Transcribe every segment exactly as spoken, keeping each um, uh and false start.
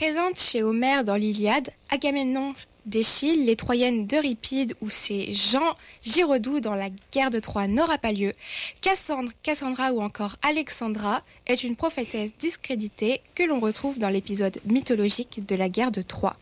Présente chez Homère dans l'Iliade, Agamemnon d'Échille, les Troyennes d'Euripide ou ces Jean Giraudoux dans la guerre de Troie n'aura pas lieu. Cassandre, Cassandra ou encore Alexandra est une prophétesse discréditée que l'on retrouve dans l'épisode mythologique de la guerre de Troie.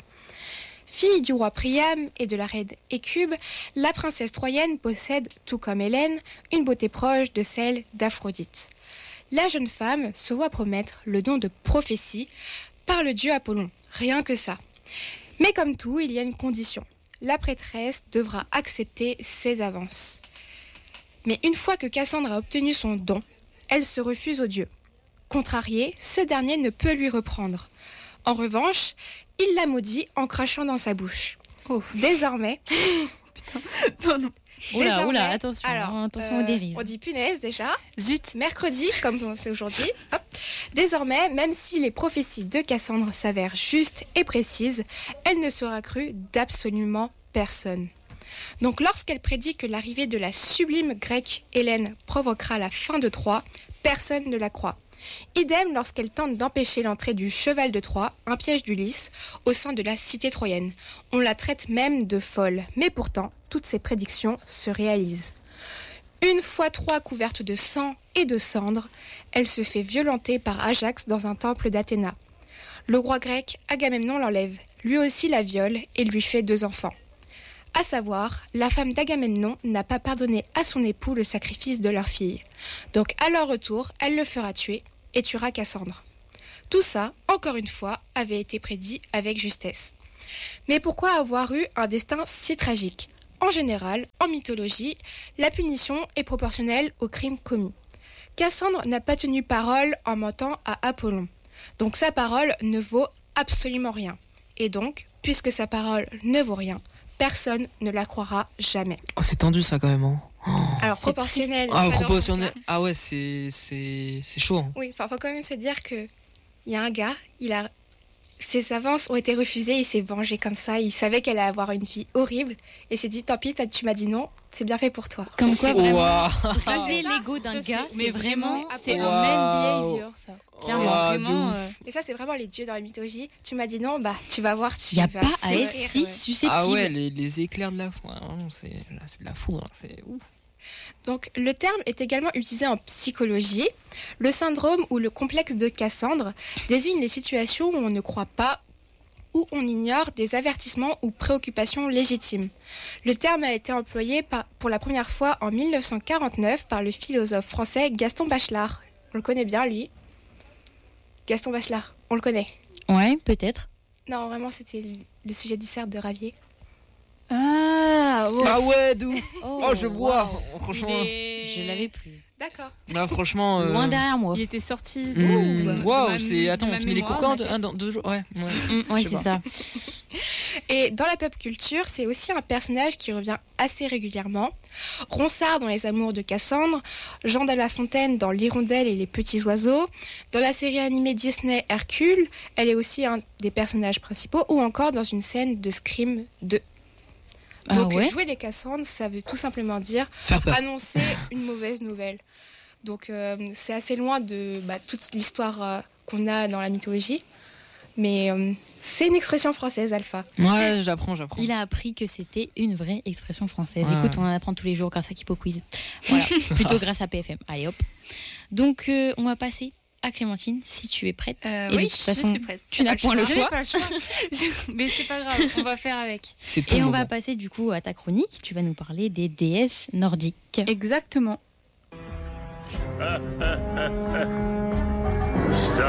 Fille du roi Priam et de la reine Écube, la princesse troyenne possède, tout comme Hélène, une beauté proche de celle d'Aphrodite. La jeune femme se voit promettre le don de prophétie par le dieu Apollon, rien que ça. Mais comme tout, il y a une condition. La prêtresse devra accepter ses avances. Mais une fois que Cassandre a obtenu son don, elle se refuse au dieu. Contrarié, ce dernier ne peut lui reprendre. En revanche, il la maudit en crachant dans sa bouche. Oh. Désormais... Putain, non, non. Oula, oula, attention, alors, attention euh, aux dérives. On dit punaise déjà. Zut. Mercredi, comme c'est aujourd'hui. Hop. Désormais, même si les prophéties de Cassandre s'avèrent justes et précises, elle ne sera crue d'absolument personne. Donc lorsqu'elle prédit que l'arrivée de la sublime grecque Hélène provoquera la fin de Troie, personne ne la croit. Idem lorsqu'elle tente d'empêcher l'entrée du cheval de Troie, un piège d'Ulysse, au sein de la cité troyenne. On la traite même de folle, mais pourtant, toutes ces prédictions se réalisent. Une fois Troie couverte de sang et de cendres, elle se fait violenter par Ajax dans un temple d'Athéna. Le roi grec Agamemnon l'enlève, lui aussi la viole et lui fait deux enfants. À savoir, la femme d'Agamemnon n'a pas pardonné à son époux le sacrifice de leur fille. Donc à leur retour, elle le fera tuer et tuera Cassandre. Tout ça, encore une fois, avait été prédit avec justesse. Mais pourquoi avoir eu un destin si tragique ? En général, en mythologie, la punition est proportionnelle au crime commis. Cassandre n'a pas tenu parole en mentant à Apollon. Donc sa parole ne vaut absolument rien. Et donc, puisque sa parole ne vaut rien, personne ne la croira jamais. Oh, c'est tendu ça quand même. Hein. Oh, Alors proportionnel. Ah, proportionnel. Ah ouais, c'est c'est c'est chaud. Hein. Oui, enfin faut quand même se dire que il y a un gars, il a ses avances ont été refusées, il s'est vengé comme ça, il savait qu'elle allait avoir une vie horrible et s'est dit tant pis, tu m'as dit non, c'est bien fait pour toi. Comme quoi vraiment wow. briser l'ego d'un gars, mais c'est vraiment vraiment c'est wow. un man behavior ça. Clairement, wow, vraiment. Euh... Et ça c'est vraiment les dieux dans la mythologie. Tu m'as dit non, bah tu vas voir, tu y a vas pas à être souffrir, si ouais. susceptible. Ah ouais, les, les éclairs de la foudre, c'est là, c'est de la foudre, c'est ouf. Donc, le terme est également utilisé en psychologie. Le syndrome ou le complexe de Cassandre désigne les situations où on ne croit pas ou on ignore des avertissements ou préoccupations légitimes. Le terme a été employé par, pour la première fois en dix-neuf cent quarante-neuf par le philosophe français Gaston Bachelard. On le connaît bien, lui. Gaston Bachelard, on le connaît. Ouais, peut-être. Non, vraiment, c'était le sujet dissert de Ravier. Ah, oh. Ah ouais, d'où Oh, Oh, je vois. wow. Franchement, est... Je l'avais plus. D'accord. là, franchement. euh, Loin derrière moi. Il était sorti. Mmh. de Waouh, ma- c'est. Attends, de on ma finit les mémoire, cours quand mais- un, dans deux jours. Ouais. ouais. Mmh, ouais, Je sais c'est pas. ça. Et dans la pop culture, c'est aussi un personnage qui revient assez régulièrement. Ronsard dans Les Amours de Cassandre, Jean de La Fontaine dans L'Hirondelle et les Petits Oiseaux, dans la série animée Disney Hercule, elle est aussi un des personnages principaux, ou encore dans une scène de Scream deux. Donc ah ouais jouer les Cassandres, ça veut tout simplement dire Faire peur. annoncer une mauvaise nouvelle. Donc euh, c'est assez loin de bah, toute l'histoire euh, qu'on a dans la mythologie. Mais euh, c'est une expression française, Alpha. Ouais, j'apprends, j'apprends. Il a appris que c'était une vraie expression française. Ouais. Écoute, on en apprend tous les jours grâce à Kipo Quiz. Voilà, plutôt grâce à P F M. Allez hop. Donc euh, on va passer à Clémentine, si tu es prête. Euh, Et de oui, toute je façon, suis prête. tu n'as point le Je n'ai choix. pas le choix. Mais c'est pas grave, on va faire avec. C'est ton Et on moment. va passer du coup à ta chronique. Tu vas nous parler des déesses nordiques. Exactement. Ça